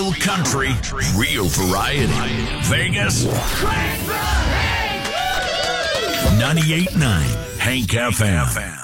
Real country, real variety. Vegas, 98.9 Hank FM.